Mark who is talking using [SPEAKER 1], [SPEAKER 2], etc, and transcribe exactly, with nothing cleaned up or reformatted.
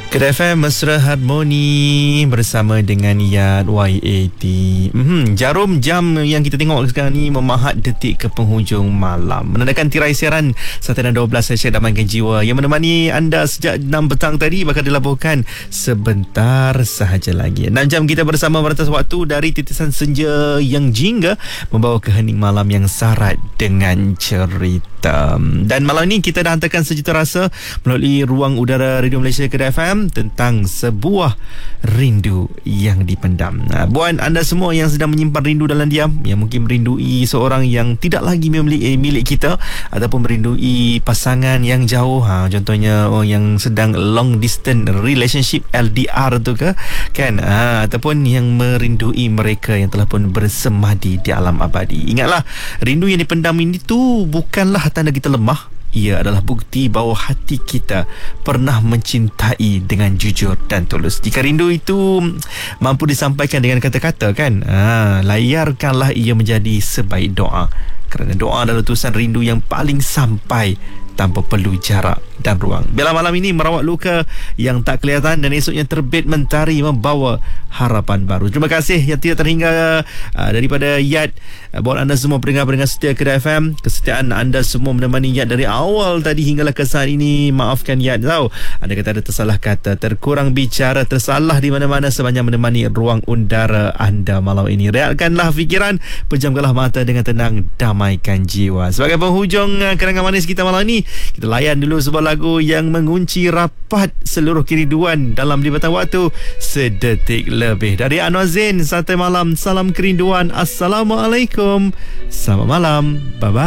[SPEAKER 1] Kedai F M Mesra Harmoni bersama dengan Yat Y A T. Mm-hmm. Jarum jam yang kita tengok sekarang ni memahat detik ke penghujung malam, menandakan tirai siaran satu dan dua belas sesi Damaikan Jiwa yang menemani anda sejak enam petang tadi bakal dilaporkan sebentar sahaja lagi. enam jam kita bersama beratas waktu dari titisan senja yang jingga membawa ke hening malam yang syarat dengan cerita. Dan malam ini kita dah hantarkan sejuta rasa melalui ruang udara Radio Malaysia Kedai F M tentang sebuah rindu yang dipendam. Nah, buat anda semua yang sedang menyimpan rindu dalam diam, yang mungkin merindui seorang yang tidak lagi milik, eh, milik kita, ataupun merindui pasangan yang jauh, ha, contohnya oh, yang sedang long distance relationship L D R tu ke kan, ha, ataupun yang merindui mereka yang telah pun bersemadi di alam abadi. Ingatlah, rindu yang dipendam ini tu bukanlah tanda kita lemah. Ia adalah bukti bahawa hati kita pernah mencintai dengan jujur dan tulus. Jika rindu itu mampu disampaikan dengan kata-kata kan, ha, layarkanlah ia menjadi sebaik doa. Kerana doa adalah utusan rindu yang paling sampai tanpa perlu jarak dan ruang. Biarlah malam ini merawat luka yang tak kelihatan dan esoknya terbit mentari membawa harapan baru. Terima kasih yang tidak terhingga uh, daripada Yat, uh, buat anda semua pendengar-pendengar setia Kedai F M. Kesetiaan anda semua menemani Yat dari awal tadi hinggalah ke saat ini. Maafkan Yat tahu, anda kata ada tersalah kata, terkurang bicara, tersalah di mana-mana sebanyak menemani ruang udara anda malam ini. Rehatkanlah fikiran, pejamkanlah mata dengan tenang, damaikan jiwa. Sebagai penghujung uh, kenangan manis kita malam ini, kita layan dulu sebuah lagu yang mengunci rapat seluruh kerinduan dalam Libatan Waktu sedetik lebih. Dari Anwar Zain, Santai Malam, salam kerinduan. Assalamualaikum, selamat malam, bye bye.